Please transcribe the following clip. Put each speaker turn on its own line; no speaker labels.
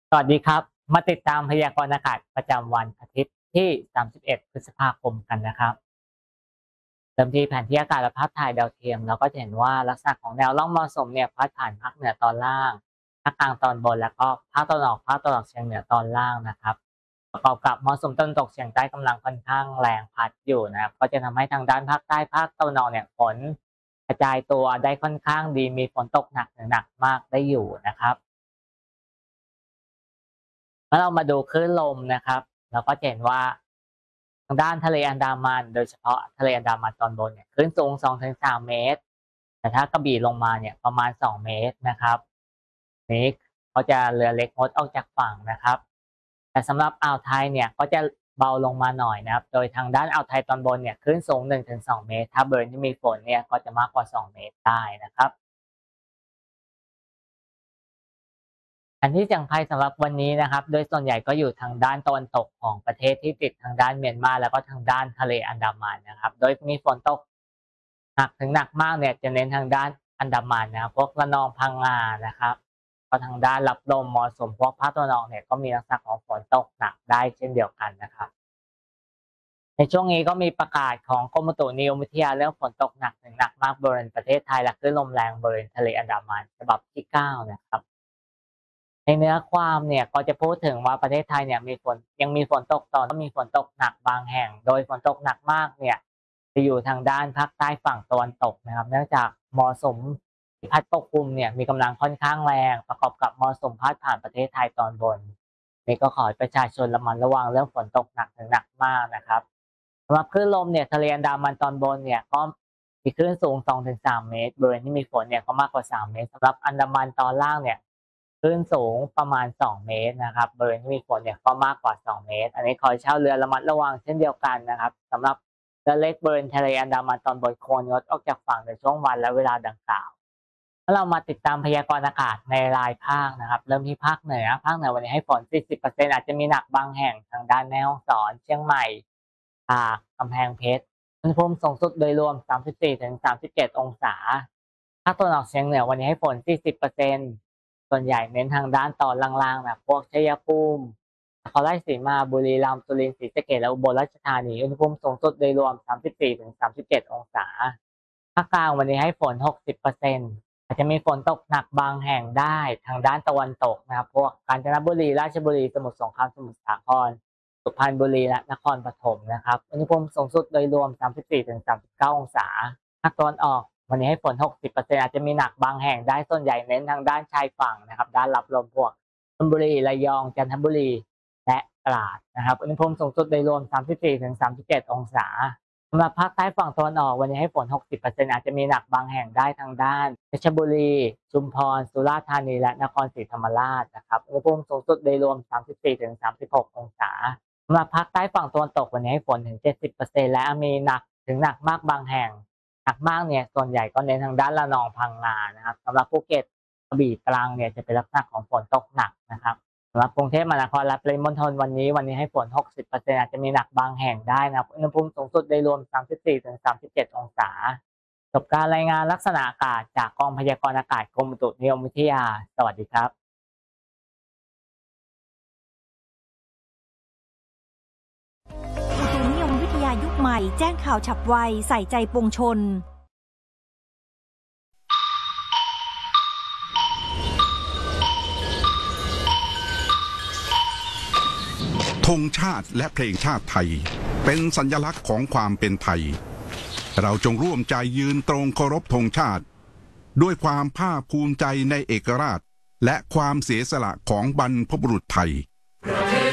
สวัสดีครับมาติดตามพยากรณ์อากาศประจำวันอาทิตย์ที่ 31 พฤษภาคมกันนะครับเริ่มที่แผนที่อากาศและภาพถ่ายดาวเทียมเราก็จะเห็นว่าลักษณะของแนวร่องมรสุมเนี่ยพัดผ่านภาคเหนือตอนล่างภาคกลางตอนบนแล้วก็ภาคตะวันออกภาคตะวันออกเฉียงเหนือตอนล่างนะครับประกอบกับมรสุมตะวันตกเฉียงใต้กำลังค่อนข้างแรงพัดอยู่นะครับก็จะทำให้ทางด้านภาคใต้ภาคตะวันออกเนี่ยฝนกระจายตัวได้ค่อนข้างดีมีฝนตกหนักถึงหนักมากได้อยู่นะครับ ถ้าเรามาดูคลื่นลมนะครับเราก็จะเห็นว่าทางด้านทะเลอันดามันโดยเฉพาะทะเลอันดามันตอนบนเนี่ยคลื่นสูง2-3เมตรแต่ถ้ากระบี่ลงมาเนี่ยประมาณ2เมตรนะครับนี้เขาจะเรือเล็กงดออกจากฝั่งนะครับแต่สำหรับอ่าวไทยเนี่ยก็จะเบาลงมาหน่อยนะครับโดยทางด้านอ่าวไทยตอนบนเนี่ยคลื่นสูง1-2เมตรถ้าบริเวณที่มีฝนเนี่ยก็จะมากกว่า2เมตรได้นะครับ อันที่เสี่ยงภัยสำหรับวันนี้นะครับโดยส่วนใหญ่ก็อยู่ทางด้านตะวันตกของประเทศที่ติดทางด้านเมียนมาแล้วก็ทางด้านทะเลอันดามันนะครับโดยมีฝนตกหนักถึงหนักมากเนี่ยจะเน้นทางด้านอันดามันนะครับพวกระนองพังงานะครับก็ทางด้านรับลมมรสุมพวกภาคตะวันออกเนี่ยก็มีลักษณะของฝนตกหนักได้เช่นเดียวกันนะครับในช่วงนี้ก็มีประกาศของกรมอุตุนิยมวิทยาเรื่องฝนตกหนักถึงหนักมากบริเวณประเทศไทยและคลื่นลมแรงบริเวณทะเลอันดามันฉบับที่9นะครับ ในเนื้อความเนี่ยก็จะพูดถึงว่าประเทศไทยเนี่ยยังมีฝนตกต่อมีฝนตกหนักบางแห่งโดยฝนตกหนักมากเนี่ยจะอยู่ทางด้านภาคใต้ฝั่งตะวันตกนะครับเนื่องจากมรสุมที่พัดปกคลุมเนี่ยมีกำลังค่อนข้างแรงประกอบกับมรสุมพัดผ่านประเทศไทยตอนบนนี่ก็ขอให้ประชาชนระมัดระวังเรื่องฝนตกหนักถึงหนักมากนะครับสำหรับคลื่นลมเนี่ยทะเลอันดามันตอนบนเนี่ยก็มีคลื่นสูง2-3เมตรบริเวณที่มีฝนเนี่ยก็มากกว่า3เมตรสำหรับอันดามันตอนล่างเนี่ย คลื่นสูงประมาณ2เมตรนะครับบริเวณที่มีฝนเนี่ยก็มากกว่า2เมตรอันนี้ขอให้ชาวเรือระมัดระวังเช่นเดียวกันนะครับสำหรับเรือเล็กบริเวณทะเลอันดามันตอนบนควรงดออกจากฝั่งในช่วงวันและเวลาดังกล่าวถ้าเรามาติดตามพยากรณ์อากาศในรายภาคนะครับเริ่มที่ภาคเหนือวันนี้ให้ฝน40%อาจจะมีหนักบางแห่งทางด้านแม่ฮ่องสอนเชียงใหม่ตากกำแพงเพชรอุณหภูมิสูงสุดโดยรวม34-37องศาภาคตะวันออกเฉียงเหนือวันนี้ให้ฝน40%ส่วนใหญ่เน้นทางด้านตอนล่างๆนะพวกชัยภูมินครราชสีมาบุรีรัมย์สุรินทร์ศรีสะเกษและอุบลราชธานีอุณหภูมิสูงสุดโดยรวม34-37องศาภาคกลางวันนี้ให้ฝน60%อาจจะมีฝนตกหนักบางแห่งได้ทางด้านตะวันตกนะครับพวกกาญจนบุรีราชบุรีสมุทรสงครามสมุทรสาครสุพรรณบุรีและนครปฐมนะครับอุณหภูมิสูงสุดโดยรวม34-39องศาภาคตะวันออกวันนี้ให้ฝน60%อาจจะมีหนักบางแห่งได้ส่วนใหญ่เน้นทางด้านชายฝั่งนะครับด้านรับลมพวกชลบุรีระยองจันทบุรีและตราดนะครับอุณหภูมิสูงสุดโดยรวม34-37องศาสำหรับภาคใต้ฝั่งตะวันออกวันนี้ให้ฝน60%อาจจะมีหนักบางแห่งได้ทางด้านเพชรบุรีชุมพรสุราษฎร์ธานีและนครศรีธรรมราชนะครับอุณหภูมิสูงสุดโดยรวม34-36องศาสำหรับภาคใต้ฝั่งตะวันตกวันนี้ให้ฝนถึง70%และมีหนักถึงหนักมากบางแห่งหนักมากเนี่ยส่วนใหญ่ก็เน้นทางด้านระนองพังงานะครับสำหรับภูเก็ตกระบี่ตรังเนี่ยจะเป็นลักษณะของฝนตกหนักนะครับ สำหรับกรุงเทพมหานครและปริมณฑลวันนี้ให้ฝน60%อาจจะมีหนักบางแห่งได้นะครับอุณหภูมิสูงสุดโดยรวม34-37องศาจบการรายงานลักษณะอากาศจากกองพยากรณ์อากาศกรมอุตุนิยมวิทยาสวัสดีครับ
อุตุนิยมวิทยายุคใหม่แจ้งข่าวฉับไวใส่ใจปวงชน
ธงชาติและเพลงชาติไทยเป็นสัญลักษณ์ของความเป็นไทยเราจงร่วมใจยืนตรงเคารพธงชาติด้วยความภาคภูมิใจในเอกราชและความเสียสละของบรรพบุรุษไทย